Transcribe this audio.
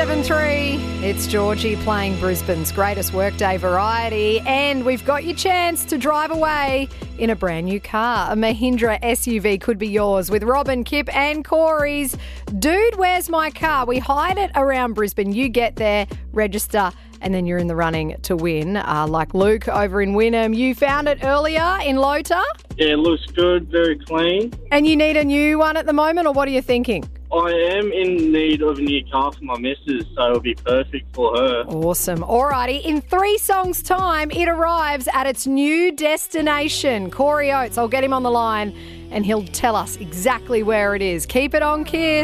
97.3. It's Georgie playing Brisbane's greatest workday variety, and we've got your chance to drive away in a brand new car. A Mahindra SUV could be yours with Robin, Kip and Corey's Dude, Where's My Car? We hide it around Brisbane. You get there, register, and then you're in the running to win. Like Luke over in Wynnum, you found it earlier in Lota. Yeah, it looks good, very clean. And you need a new one at the moment, or what are you thinking? I am in need of a new car for my missus, so it'll be perfect for her. Awesome. Alrighty, in 3 songs' time, it arrives at its new destination. Corey Oates, I'll get him on the line and he'll tell us exactly where it is. Keep it on, Kiss.